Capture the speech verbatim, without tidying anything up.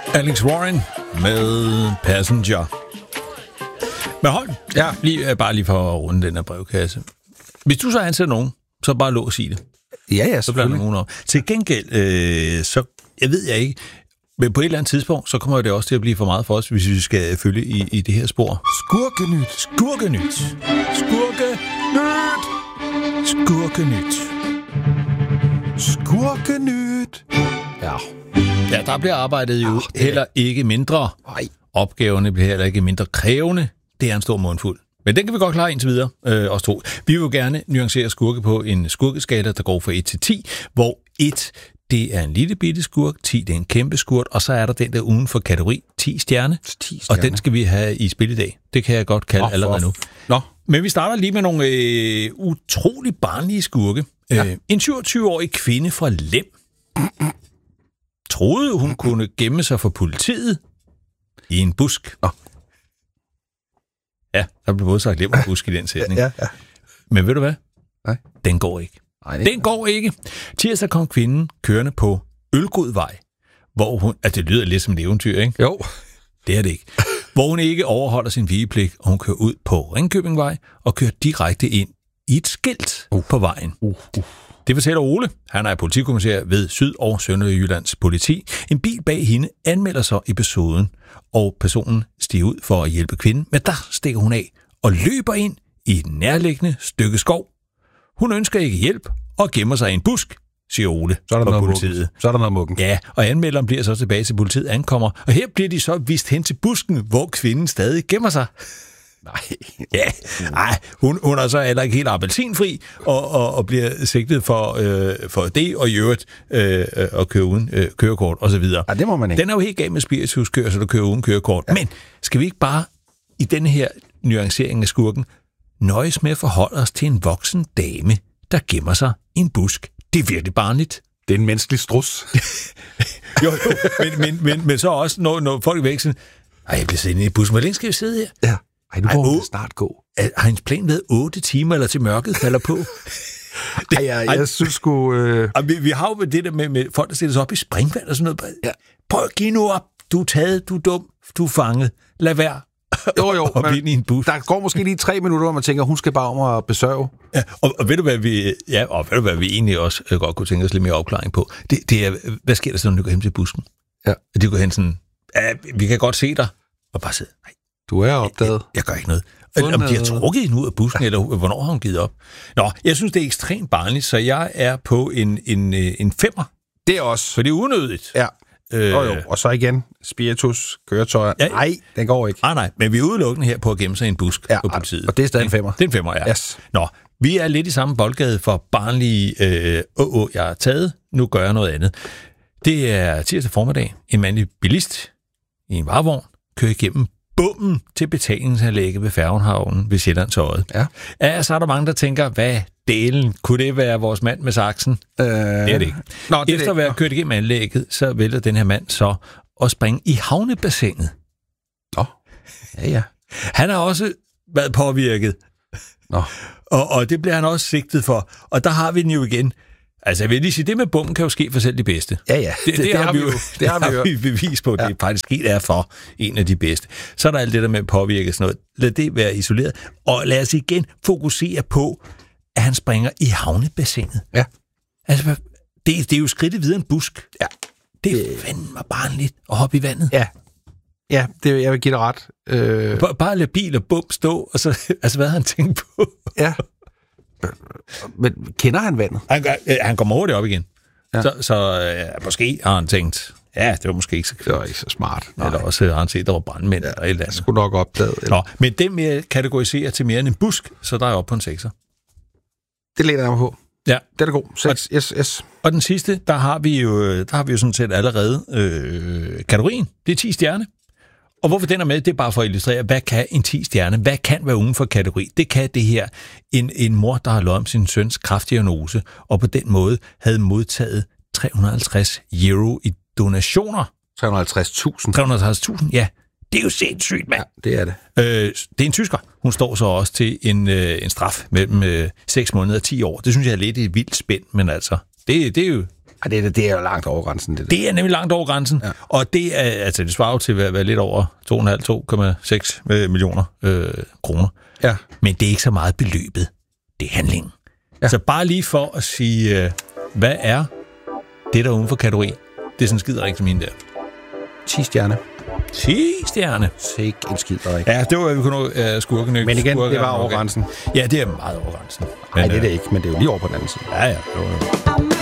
Alex Warren med Passenger. Men hold, ja, lige, bare lige for at runde den her brevkasse. Hvis du så ansætter nogen, så bare lås i det. Ja, ja, så bliver der nogen over. Til gengæld, øh, så jeg ved jeg ikke, men på et eller andet tidspunkt, så kommer det også til at blive for meget for os, hvis vi skal følge i, i det her spor. Skurkenyt. Skurkenyt. Skurkenyt. Skurkenyt. Skurkenyt. Ja. Ja, der bliver arbejdet jo ja, heller ikke mindre. Nej. Opgaverne bliver heller ikke mindre krævende. Det er en stor mundfuld. Men den kan vi godt klare indtil videre, øh, os to. Vi vil jo gerne nuancere skurke på en skurkeskala, der går fra et til ti, hvor et, det er en lille bitte skurk, ti, det er en kæmpe skurk, og så er der den der uden for kategori ti stjerne, ti stjerne. Og den skal vi have i spil i dag. Det kan jeg godt kalde oh, allerede nu. Nå. Men vi starter lige med nogle øh, utrolig barnlige skurke. Ja. Øh, en syvogtyve-årig kvinde fra Lem troede, hun kunne gemme sig for politiet i en busk. Oh. Ja, der blev både sagt Lem og busk i den sætning. Ja, ja. Men ved du hvad? Nej. Den går ikke. Nej, det den går ikke. Tirsdag kom kvinden kørende på Ølgodvej, hvor hun... Altså, det lyder lidt som et eventyr, ikke? Jo. Det er det ikke. Hvor hun ikke overholder sin vigepligt, og hun kører ud på Ringkøbingvej og kører direkte ind i et skilt uh. på vejen. Uh. Uh. Det fortæller Ole. Han er politikommissær ved Syd- og Sønderjyllands politi. En bil bag hende anmelder sig episoden, og personen stiger ud for at hjælpe kvinden, men der stikker hun af og løber ind i et nærliggende stykke skov. Hun ønsker ikke hjælp og gemmer sig i en busk, siger Ole så er der fra noget politiet. Muggen. Så er der noget muggen. Ja, og anmelderen bliver så tilbage til politiet ankommer, og her bliver de så vist hen til busken, hvor kvinden stadig gemmer sig. Nej. Ja, nej, hun, hun er så heller ikke helt appelsinfri, og, og, og bliver sigtet for, øh, for det, og i øvrigt øh, at køre uden øh, kørekort, og så videre. Ja, det må man ikke. Den er jo helt galt med spirituskørsel, der kører uden kørekort. Ja. Men skal vi ikke bare, i denne her nuancering af skurken, nøjes med at forholde os til en voksen dame, der gemmer sig i en busk? Det er virkelig barnligt. Det er en menneskelig strus. jo, jo, men, men, men, men så også, når, når folk er væk, sådan, ej, jeg bliver siddende i bussen, hvor længe skal vi sidde her? Ja. Ej, nu må vi snart gå. Har hendes plan været otte timer, eller til mørket falder på? det, ej, jeg, jeg synes sgu... Øh... Vi, vi har jo det der med, med folk, der sætter sig op i springvand og sådan noget. Ja. Prøv at give nu op. Du er taget, du er dum, du er fanget. Lad være. Jo, jo, og men i en bus. Der går måske lige tre minutter, hvor man tænker, hun skal bare om at besøge. Ja, og, og ved du, hvad vi, ja, og ved du, hvad vi egentlig også øh, godt kunne tænke os lidt mere opklaring på? Det, det er, hvad sker der så, når du går hen til busken? Ja. De går hen sådan, ja, vi kan godt se dig. Og bare sidde, nej. Du er opdaget. Jeg, jeg gør ikke noget. Eller, om de har trukket hende ud af busken, eller hvornår har hun givet op? Nå, jeg synes, det er ekstremt barnligt, så jeg er på en, en, en femmer. Det er også. For det er unødigt. Ja. Øh, jo, jo. Og så igen, spiritus, køretøjer. Ja, nej, den går ikke. Nej, nej, men vi er udelukkende her på at gemme sig i en busk ja, på politiet. Og det er stadig en femmer. Det er en femmer, ja. Yes. Nå, vi er lidt i samme boldgade for barnlige, øh, åh, åh, jeg har taget, nu gør jeg noget andet. Det er tirsdag formiddag. En mandlig bilist i en varevogn kører igennem bummen til betalingsanlægget ved Færgenhavnen ved Sjællands Odde. Ja. Ja, så er der mange, der tænker, hvad delen? Kunne det være vores mand med saksen? Øh... Det er det ikke. Nå, det Efter at være kørt igennem anlægget, så vælger den her mand så at springe i havnebassinet. Nå, ja, ja. Han har også været påvirket. Nå. Og, og det bliver han også sigtet for. Og der har vi den jo igen. Altså, jeg vil lige sige, det med bummen kan jo ske for selv de bedste. Ja, ja. Det, det, det, det har, vi jo, det har, har vi jo bevis på, at ja. Det faktisk helt er for en af de bedste. Så er der alt det der med at påvirke sådan noget. Lad det være isoleret. Og lad os igen fokusere på, at han springer i havnebassinet. Ja. Altså, det, det er jo skridtet videre en busk. Ja. Det er fandme barnligt at hoppe i vandet. Ja. Ja, det, jeg vil give dig ret. Øh... Bare, bare lad bil og bum stå, og så, altså, hvad har han tænkt på? Ja. Men kender han vandet? Han, han kommer hurtigt op igen. Ja. Så, så øh, måske har han tænkt, ja, det var måske ikke så, det var ikke så smart. Nej. Eller også har han set, der var brandmænd ja, eller et eller andet. Skulle nok opdaget. Nå, men den med kategorisere til mere end en busk, så der er oppe på en sekser. Det læner jeg mig på. Ja. Det er da god. seks, yes, yes. Og den sidste, der har vi jo, der har vi jo sådan set allerede øh, kategorien. Det er ti stjerne. Og hvorfor den er med, det er bare for at illustrere, hvad kan en ti stjerne, hvad kan være uden for kategori? Det kan det her, en, en mor, der har løjet om sin søns kræftdiagnose, og på den måde havde modtaget tre hundrede og halvtreds euro i donationer. tre hundrede og halvtreds tusind? tre hundrede og halvtreds tusind, ja. Det er jo sindssygt, mand. Ja, det er det. Øh, det er en tysker. Hun står så også til en, øh, en straf mellem øh, seks måneder og ti år. Det synes jeg er lidt et vildt spænd, men altså, det, det er jo Ej, det, det er jo langt over grænsen, det der. Det er nemlig langt over grænsen, ja. Og det er, altså, det svarer jo til at være lidt over to komma fem til to komma seks millioner øh, kroner. Ja. Men det er ikke så meget beløbet, det er handlingen. Ja. Så bare lige for at sige, øh, hvad er det der uden for kategori? Det er sådan skider ikke som en der. ti stjerne. ti stjerne. Sikke en skider ikke. Ja, det var, hvad vi kunne nå uh, skurken. Men igen, det var over grænsen. Ja, det er meget over grænsen. Nej, det er det ikke, men det er jo lige over på den anden side. Ja, ja.